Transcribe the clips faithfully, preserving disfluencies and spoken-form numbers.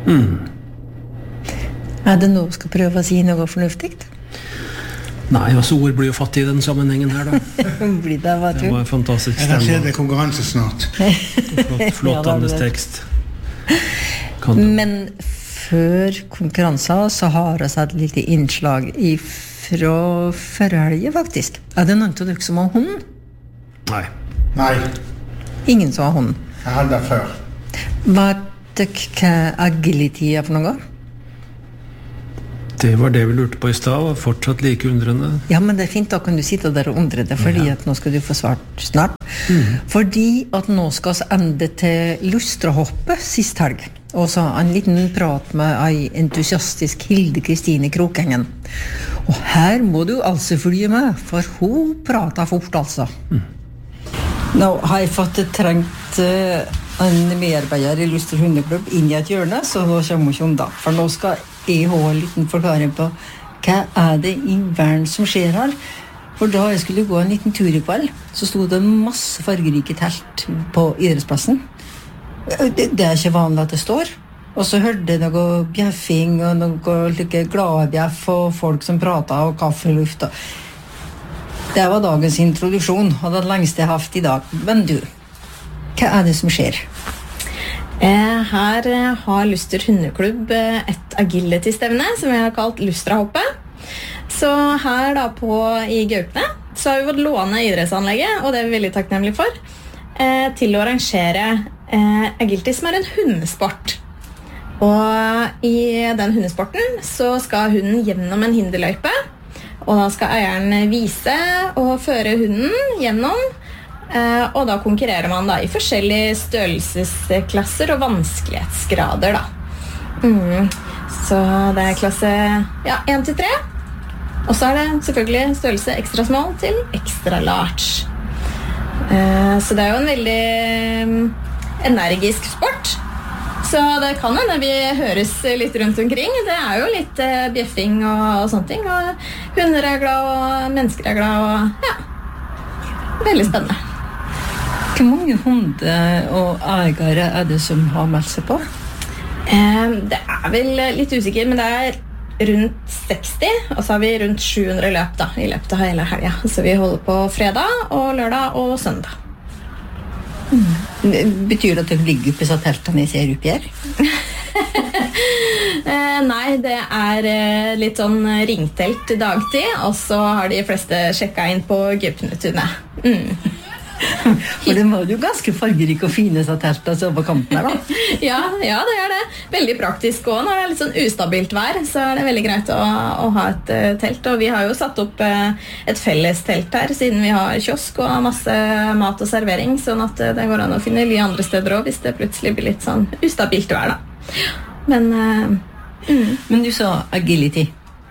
Mm. Er det nå skal prøve å si noe fornuftig? Nei, altså ord blir jo fattig I den sammenhengen her da. Blir det, hva Det var en fantastisk Jeg stemme. ser det konkurranse snart. Flott, flott Ja, det er Anders det. tekst. Kan du? Men før konkurransen så har vi et lite innslag fra forhelget faktisk. Er det noen av dere som har hund? Nei. Nei, Ingen som har hund. jeg hadde det før. Vet dere hva agility er for noe? Det var det vi lurte på I sted, og fortsatt like undrende. Ja, men det er fint, da kan du sitte der og undre deg, fordi at nå skal du få svart snart. Fordi at nå skal vi ende til Lustrahoppet sist helg. Og så en liten prat med ei entusiastisk Hilde Kristine Krokengen. Og her må du altså følge med, for hun prater fort altså. Nå har jeg fått trengt uh, en medarbeider I Luster hundeklubb inn I et hjørne, så nå kommer hun ikke om da. For nå skal jeg ha en liten forklaring på hva er det I verden som skjer her. For da jeg skulle gå en liten tur I kveld, så stod det masse fargerike telt på idrettsplassen. Det, det er ikke vanlig at det står. Og så hørte jeg noe bjeffing og noe like glade bjeff og folk som pratet og kaffeluft. Det var dagens introduksjon, og det lengste jeg har haft I dag. Men du, hva er det som skjer? Eh, her eh, har Luster hundeklubb eh, et agility-stevne som vi har kalt Lustrahoppet. Så her da på I Gaupne så har vi fått låne idrettsanlegget, og det er vi veldig takknemlige for, eh, til å arrangere eh, agility som er en hundesport. Og I den hundesporten så skal hunden gjennom en hinderløype, og da skal eieren vise og føre hunden gjennom. Uh, og da konkurrerer man da I forskjellige størrelsesklasser og vanskelighetsgrader da. Mm. Så det er klasse ja, en til tre. Og så er det selvfølgelig størrelse extra small til extra large. Uh, så det er jo en veldig um, energisk sport. Så det kan hende vi høres litt rundt omkring. Det er jo litt uh, bjeffing og, og sånne ting. Og hunder er glad, og mennesker er glad, og ja. Veldig spennende. Hvor mange hunder og eiere er det som har meldt seg på? Eh, det er vel litt usikker, men det er rundt seksti, og så har vi rundt sju hundre løp da, I løpet av hele helgen. Så vi holder på fredag og lørdag og søndag. Mm. Betyr det at dere ligger på teltene I ser opp her? eh, nei, det er eh, litt sånn ringtelt dagtid, og så har de fleste sjekket inn på Gaupnetunet. Mm. For det var jo ganske fargerike og fine satellitter altså, på kanten her da. ja, ja, det er det. Veldig praktisk også. Når det er litt sånn ustabilt vær, så er det veldig greit å, å ha et uh, telt. Og vi har jo satt opp uh, et felles telt her, siden vi har kiosk og masse mat og servering, sånn at uh, det går an å finne ly andre steder også, hvis det plutselig blir litt sånn ustabilt vær da. Men, uh, mm. Men du sa agility.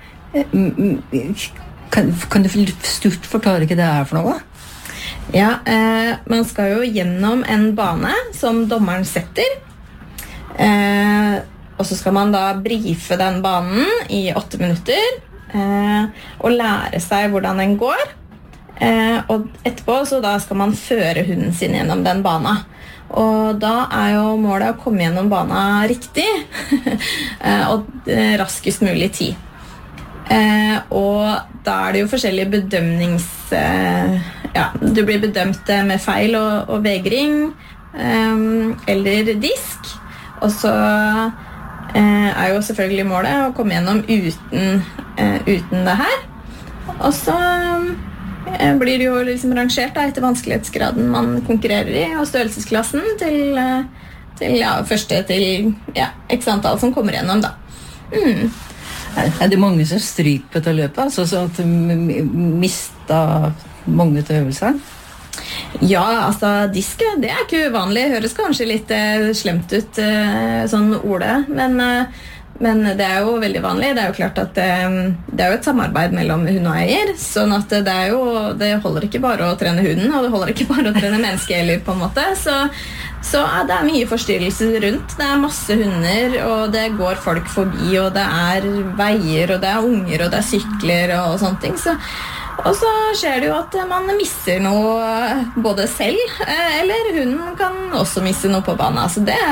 Kan, kan du stort forklare hva det er for noe? Ja, eh, man skal jo gjennom en bane som dommeren setter. Eh, og så skal man da briefe den banen I åtte minutter eh, og lære seg hvordan den går. Eh, og etterpå så da skal man føre hunden sin gjennom den banen. Og da er jo målet å komme gjennom banen riktig eh, og eh, raskest mulig tid. Eh, og da er det jo forskjellige bedømnings eh, ja, du blir bedømt med feil og, og vegring eh, eller disk og så eh, er jo selvfølgelig målet å komme gjennom uten, eh, uten det her og så eh, blir det jo liksom rangert da, etter vanskelighetsgraden man konkurrerer I og størrelsesklassen til, til ja, første til ja, x antall som kommer gjennom da mm. Er det mange som stryker på dette løpet? Altså så at de mister mange til øvelser? Ja, altså disk, det er ikke uvanlig. Høres kanskje litt eh, slemt ut, eh, sånn ordet, men, eh, men det er jo veldig vanlig. Det er jo klart at eh, det er jo et samarbeid mellom hund og eier, sånn at det er jo, det holder ikke bare å trene hunden, og det holder ikke bare å trene menneske heller på en måte, så Så ja, det er mye forstyrrelser rundt. Det er masse hunder, og det går folk forbi, og det er veier, og det er unger, og det er sykler, og sånne ting. Så, og så skjer det jo at man misser noe både selv, eller hunden kan også misse noe på banen. Så det,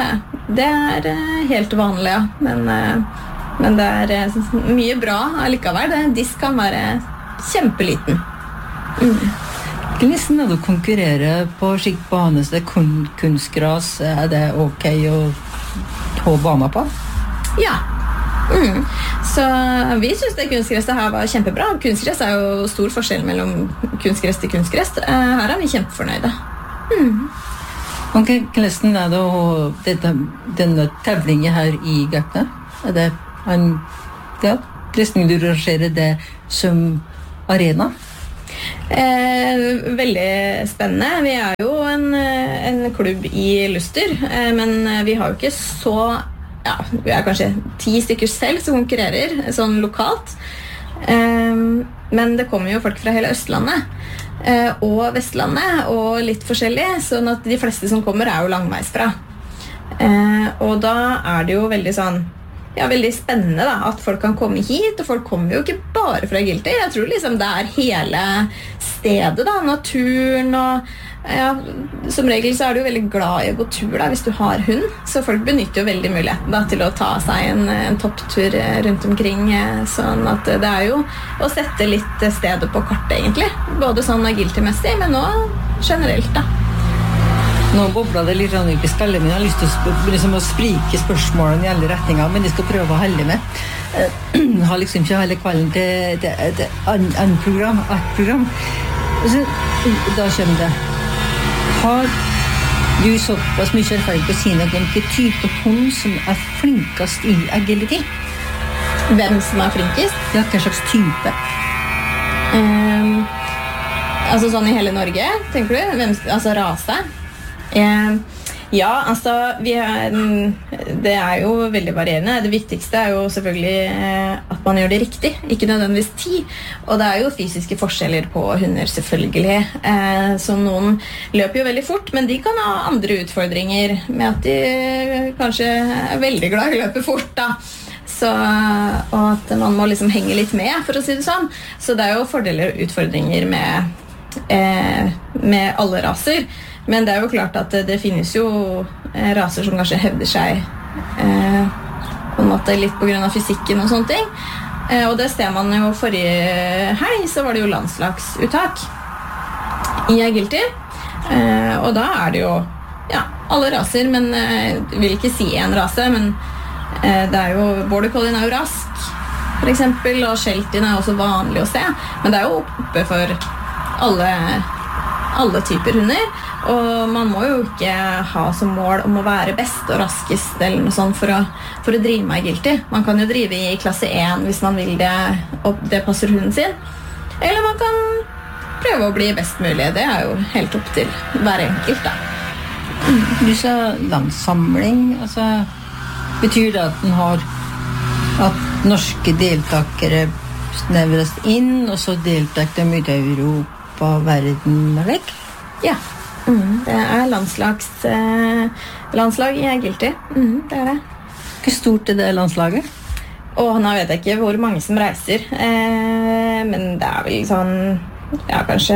det er eh, helt vanlig, ja. Men, eh, men det er eh, mye bra allikevel. Det, disk kan være kjempeliten. Mm. Hvordan er det å konkurrere på skikt bane, så det er kun, kunstgras, er det ok å ha bana på? Ja. Mm. Så vi synes det kunstgresset her var kjempebra. Kunstgress er jo stor forskjell mellom kunstgress til kunstgress. Eh, her er vi kjempefornøyde. Mm. Ok, hvordan er det å ha dette, denne tevlingen her i Gaupne? Er det en, ja, hvordan du rangerer det som arena? Eh, veldig spennende. Vi er jo en, en klubb i Luster, eh, men vi har jo ikke så, ja, vi er kanskje ti stykker selv som konkurrerer, sånn lokalt. Eh, men det kommer jo folk fra hele Østlandet eh, og Vestlandet, og litt forskjellig, sånn at de fleste som kommer er jo langveisfra. Eh, og da er det jo veldig sånn, ja, veldig spennende da, at folk kan komme hit, og folk kommer jo ikke bare fra Agility. Jeg tror liksom det er hele stedet da, naturen, og ja, som regel så er du jo veldig glad i å gå tur da, hvis du har hund, så folk benytter jo veldig muligheten da, til å ta seg en, en topptur rundt omkring, sånn at det er jo å sette litt stedet på kartet egentlig, både sånn Agility-messig, men også generelt da. Nå bobler det litt rann ut i spillet, men jeg har lyst til å, sp- liksom å sprike spørsmålene i alle retninger, men jeg skal prøve å helle med. Jeg har liksom ikke hele kvelden til, til, til an, an program, et program. Så, da kommer det. Har du såpass mye erfaring på å si noe om hvilken type hund som er flinkest i agility? Hvem som er flinkest? Ja, hva slags type? Um, altså sånn i hele Norge, tenker du? Hvem, altså rase? Eh, ja, altså vi er, det er jo veldig varierende. Det viktigste er jo selvfølgelig eh, at man gjør det riktig, ikke nødvendigvis tid. Og det er jo fysiske forskjeller på hunder selvfølgelig. Eh, så noen løper jo veldig fort, men de kan ha andre utfordringer med at de kanskje er veldig glad i å løpe fort da. Så, og at man må liksom henge litt med, for å si det sånn. Så det er jo fordeler og utfordringer med, eh, med alle raser. Men det er jo klart at det, det finnes jo eh, raser som kanskje hevder seg eh, på en måte litt på grunn av fysikken og sånne ting. Eh, og det ser man jo forrige helg, så var det jo landslagsuttak i agility. Eh, og da er det jo ja, alle raser, men jeg eh, vil ikke si en rase, men eh, det er jo, Border Collien er jo rask, for eksempel, og Sheltie er også vanlig å se. Men det er jo oppe for alle, alle typer hunder. Og man må jo ikke ha som mål om å være best og raskest eller noe sånt for å, for å drive med agility. Man kan jo drive i klasse én hvis man vil det, og det passer hunden sin. Eller man kan prøve å bli best mulig. Det er jo helt opp til hver enkelt da. Du sa landssamling, altså betyr det at den har at norske deltakere snevres inn, og så deltar de ut i Europa og verden, eller? Ja. Mm, det er landslags, eh, landslag i agility. Mm, det er det. Hvor stort er det landslaget? Og nå vet jeg ikke hvor mange som reiser, eh, men det er vel sånn, ja kanskje,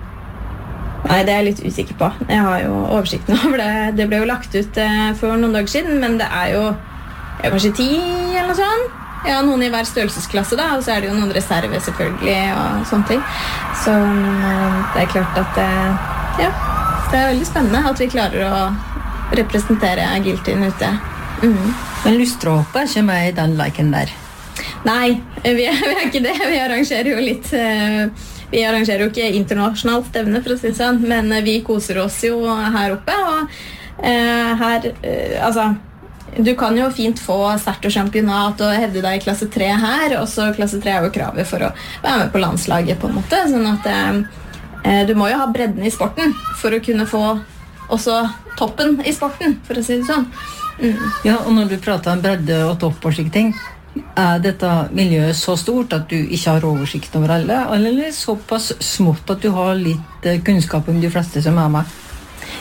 nei det er jeg litt usikker på. Jeg har jo oversikten over det. Det ble jo lagt ut eh, for noen dager siden, men det er jo ja, kanskje ti eller noe sånt. Ja, noen i hver størrelsesklasse da, og så er det jo noen reserve selvfølgelig og sånne ting. Så eh, det er klart at eh, ja, det er veldig spennende at vi klarer å representere agilityen ute. Mm. Men Lusterhoppet er ikke med i den liken der? Nei, vi er, vi er ikke det. Vi arrangerer jo litt Vi arrangerer jo ikke internasjonalt stevne, for å si det sånn, men vi koser oss jo her oppe. Og eh, her, eh, altså du kan jo fint få sert og championat og hevde deg i klasse tre her, og så klasse tre er jo kravet for å være med på landslaget på en måte, sånn at eh, du må jo ha bredden i sporten for å kunne få også toppen i sporten, for å si det sånn. Mm. Ja, og når du prater om bredde og topp og slike ting, er dette miljøet så stort at du ikke har oversikt over alle, eller såpass smått at du har litt kunnskap om de fleste som er med?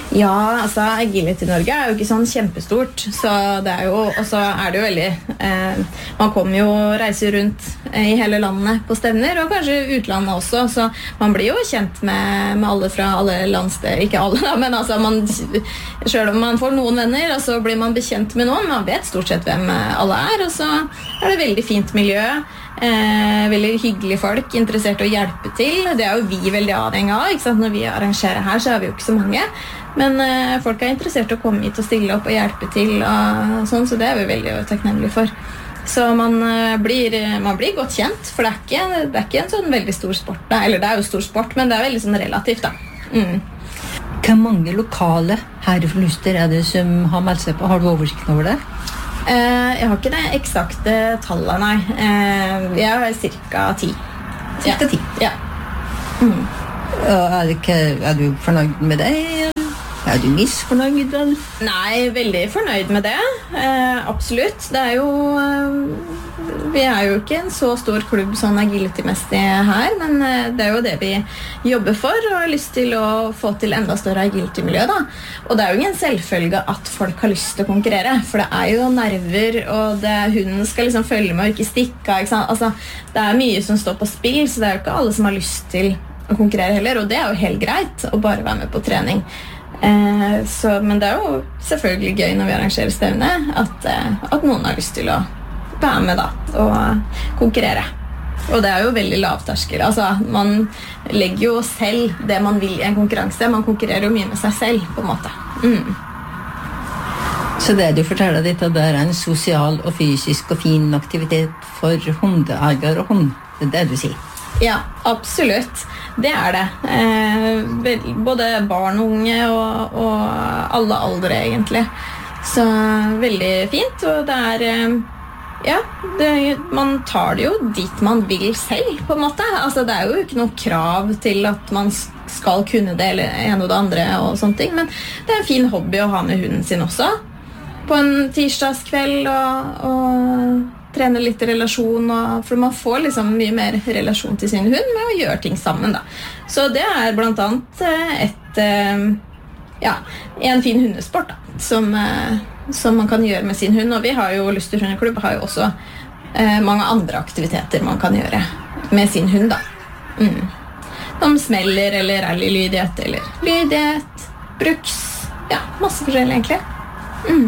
Ja, altså Agility Norge er jo ikke sånn kjempestort, så det er jo, og så er det jo veldig eh, man kommer jo reiser rundt eh, i hele landet på stevner, og kanskje utlandet også, så man blir jo kjent med, med alle fra alle landsted, ikke alle da, men altså man, selv om man får noen venner, og så blir man bekjent med noen, man vet stort sett hvem alle er, og så er det veldig fint miljø, eh, veldig hyggelige folk, interessert i å hjelpe til, det er jo vi veldig avhengig av, ikke sant? Når vi arrangerer her så er vi jo ikke så mange, men eh, folk er interessert i å komme hit og stille opp og hjelpe til og sånn, så det er vi veldig takknemlige for. Så man, eh, blir, man blir godt kjent, for det er, ikke, det er ikke en sånn veldig stor sport. Da. Eller det er jo stor sport, men det er veldig sånn relativt da. Mm. Hvor mange lokale herreforluster er det som har meldt seg på? Har du oversikten over det? Eh, jeg har ikke det eksakte tallet, nei. Eh, jeg har cirka ti. Cirka ti? Ja. Mm. Er, det ikke, er du fornøyd med det? Er du misfornøyd? Nei, veldig fornøyd med det. Eh, absolutt. Det er jo eh, vi er jo ikke en så stor klubb sånn agility-mestig her, men eh, det er jo det vi jobber for, og har lyst til å få til enda større agility-miljø da. Og det er jo ingen selvfølge at folk har lyst til å konkurrere, for det er jo nerver, og det, hunden skal liksom følge med og ikke stikke, ikke sant? Altså, det er mye som står på spill, så det er jo ikke alle som har lyst til å konkurrere heller, og det er jo helt greit å bare være med på trening. Eh, så, men det er jo selvfølgelig gøy når vi arrangerer stevne at, eh, at noen har lyst til å være med da og konkurrere, og det er jo veldig lavterskel, altså man legger jo selv det man vil i en konkurranse, man konkurrerer jo mye med seg selv på en måte. Mm. Så det du forteller ditt at det er en sosial og fysisk og fin aktivitet for hundeeier og hund, det er det du sier? Ja, absolutt. Det er det. Eh, både barn og unge og, og alle aldre egentlig. Så veldig fint, og det er eh, ja, det, man tar det jo dit man vil selv på en måte. Altså det er jo ikke noe krav til at man skal kunne det eller en og det andre og sånne ting, men det er en fin hobby å ha med hunden sin også. På en tirsdagskveld og, og trene litt relasjon, og, for man får liksom mye mer relasjon til sin hund med å gjøre ting sammen da. Så det er blant annet et, ja, en fin hundesport da, som, som man kan gjøre med sin hund, og vi har jo Luster hundeklubb har jo også eh, mange andre aktiviteter man kan gjøre med sin hund da. Mm. Som smeller, eller rallylydighet, eller lydighet, bruks, ja, masse forskjellig egentlig. Mm.